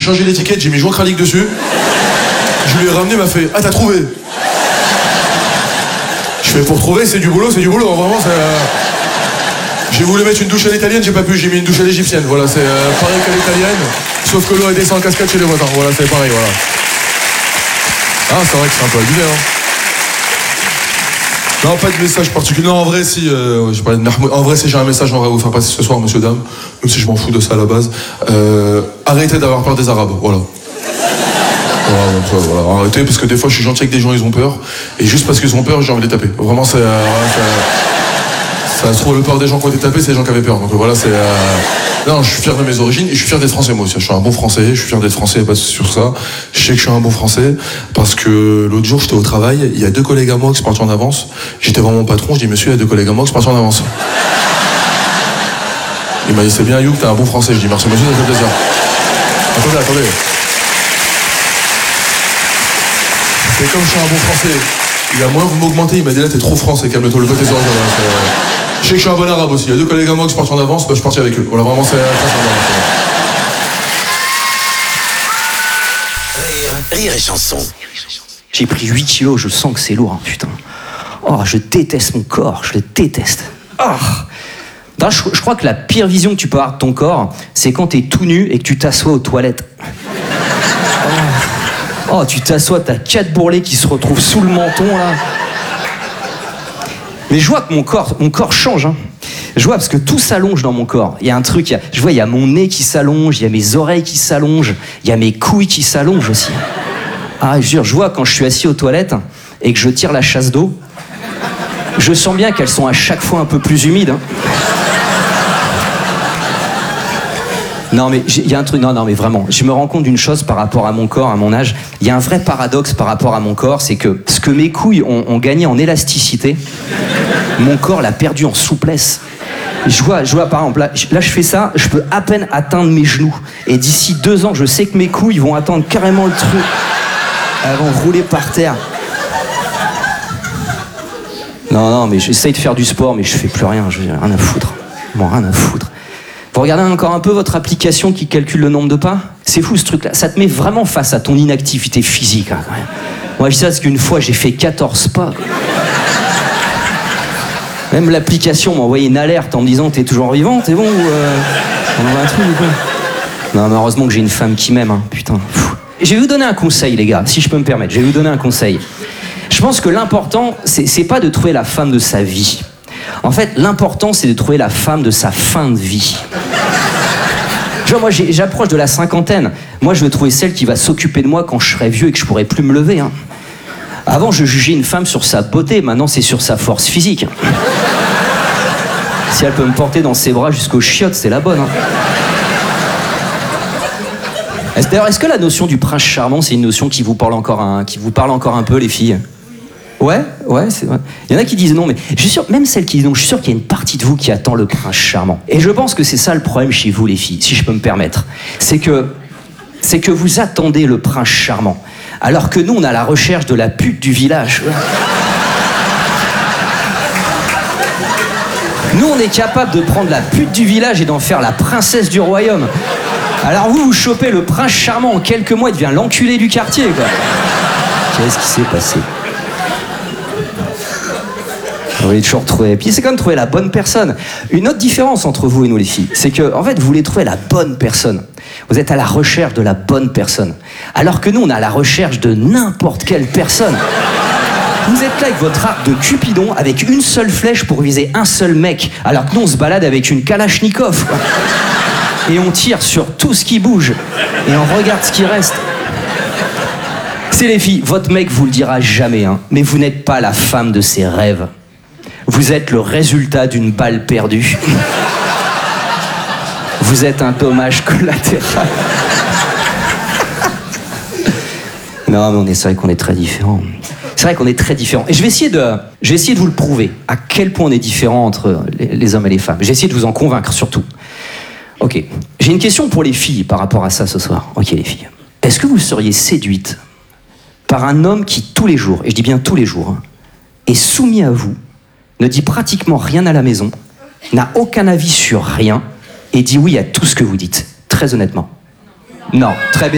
changé l'étiquette, j'ai mis Joie Kralik dessus. Je lui ai ramené, il m'a fait « Ah, t'as trouvé ?» Je fais « Pour trouver, c'est du boulot, vraiment, c'est... J'ai voulu mettre une douche à l'italienne, j'ai pas pu, j'ai mis une douche à l'égyptienne, voilà, c'est pareil qu'à l'italienne, sauf que l'eau elle descend en cascade chez les voisins, voilà, c'est pareil, voilà. Ah, c'est vrai que c'est un peu abusé, hein. Non, pas de message particulier. Non, en vrai, si, en vrai, si j'ai un message, j'aimerais vous faire passer ce soir, monsieur, dame, même si je m'en fous de ça à la base. Arrêtez d'avoir peur des Arabes, voilà. Voilà, arrêtez, parce que des fois, je suis gentil avec des gens, ils ont peur, et juste parce qu'ils ont peur, j'ai envie de les taper. Vraiment, ça se trouve, le peur des gens qui ont été tapés, c'est les gens qui avaient peur. Donc voilà, c'est... Non, je suis fier de mes origines et je suis fier d'être français, moi aussi. Je suis un bon français, je suis fier d'être français, pas sur ça. Je sais que je suis un bon français parce que l'autre jour, j'étais au travail, il y a 2 collègues à moi qui sont partis en avance. J'étais voir mon patron, je dis, monsieur, il y a 2 collègues à moi qui sont partis en avance. Il m'a dit, c'est bien, Youk, t'es un bon français. Je dis, merci, monsieur, ça fait plaisir. Attendez. C'est comme je suis un bon français. Il y a moins, vous m'augmentez, il m'a dit, là, t'es trop français, calme-toi, le côté sur je sais que je suis un bon arabe aussi. Il y a 2 collègues à moi qui sont partis en avance, bah, je suis parti avec eux. Voilà, vraiment, c'est très sympa. Rire et chanson. J'ai pris 8 kilos, je sens que c'est lourd, hein, putain. Oh, je déteste mon corps, je le déteste. Oh. Je crois que la pire vision que tu peux avoir de ton corps, c'est quand t'es tout nu et que tu t'assois aux toilettes. Oh, tu t'assois, t'as 4 bourrelets qui se retrouvent sous le menton, là. Mais je vois que mon corps change, hein. Je vois parce que tout s'allonge dans mon corps. Il y a un truc, je vois, il y a mon nez qui s'allonge, il y a mes oreilles qui s'allongent, il y a mes couilles qui s'allongent aussi. Ah, je vois quand je suis assis aux toilettes et que je tire la chasse d'eau, je sens bien qu'elles sont à chaque fois un peu plus humides, hein. Non mais il y a un truc, non mais vraiment, je me rends compte d'une chose par rapport à mon corps, à mon âge. Il y a un vrai paradoxe par rapport à mon corps, c'est que ce que mes couilles ont gagné en élasticité, mon corps l'a perdu en souplesse. Je vois par exemple, là je fais ça, je peux à peine atteindre mes genoux. Et d'ici 2 ans, je sais que mes couilles vont atteindre carrément le truc. Elles vont rouler par terre. Non, mais j'essaye de faire du sport, mais je fais plus rien, je n'ai rien à foutre. Bon, rien à foutre. Vous regardez encore un peu votre application qui calcule le nombre de pas? C'est fou ce truc-là, ça te met vraiment face à ton inactivité physique, hein, quand même. Moi je dis ça parce qu'une fois j'ai fait 14 pas. Quoi. Même l'application m'a envoyé une alerte en me disant t'es toujours vivant, t'es bon ou on en a un truc ou quoi? Non mais heureusement que j'ai une femme qui m'aime, hein, putain. Pfff. Je vais vous donner un conseil les gars, si je peux me permettre, je vais vous donner un conseil. Je pense que l'important, c'est pas de trouver la femme de sa vie. En fait, l'important, c'est de trouver la femme de sa fin de vie. Genre, moi, j'approche de la 50aine. Moi, je veux trouver celle qui va s'occuper de moi quand je serai vieux et que je pourrai plus me lever. Hein. Avant, je jugeais une femme sur sa beauté. Maintenant, c'est sur sa force physique. Si elle peut me porter dans ses bras jusqu'aux chiottes, c'est la bonne. Hein. D'ailleurs, est-ce que la notion du prince charmant, c'est une notion qui vous parle encore un peu, les filles? Ouais, c'est vrai. Il y en a qui disent non, mais je suis sûr, même celles qui disent non, je suis sûr qu'il y a une partie de vous qui attend le prince charmant. Et je pense que c'est ça le problème chez vous, les filles, si je peux me permettre. C'est que vous attendez le prince charmant, alors que nous, on est à la recherche de la pute du village. Nous, on est capable de prendre la pute du village et d'en faire la princesse du royaume. Alors vous chopez le prince charmant en quelques mois, il devient l'enculé du quartier, quoi. Qu'est-ce qui s'est passé? Vous voulez toujours trouver. Puis c'est quand même trouver la bonne personne. Une autre différence entre vous et nous les filles, c'est que en fait vous voulez trouver la bonne personne. Vous êtes à la recherche de la bonne personne. Alors que nous on est à la recherche de n'importe quelle personne. Vous êtes là avec votre arc de Cupidon avec une seule flèche pour viser un seul mec. Alors que nous on se balade avec une Kalachnikov. Quoi. Et on tire sur tout ce qui bouge. Et on regarde ce qui reste. C'est les filles, votre mec vous le dira jamais, hein, mais vous n'êtes pas la femme de ses rêves. Vous êtes le résultat d'une balle perdue. Vous êtes un dommage collatéral. Non, mais c'est vrai qu'on est très différents. C'est vrai qu'on est très différents. Et je vais essayer de vous le prouver, à quel point on est différents entre les hommes et les femmes. Je vais essayer de vous en convaincre, surtout. Ok, j'ai une question pour les filles par rapport à ça ce soir. Ok, les filles. Est-ce que vous seriez séduite par un homme qui, tous les jours, et je dis bien tous les jours, hein, est soumis à vous, ne dit pratiquement rien à la maison, n'a aucun avis sur rien, et dit oui à tout ce que vous dites, très honnêtement? Non, très bien.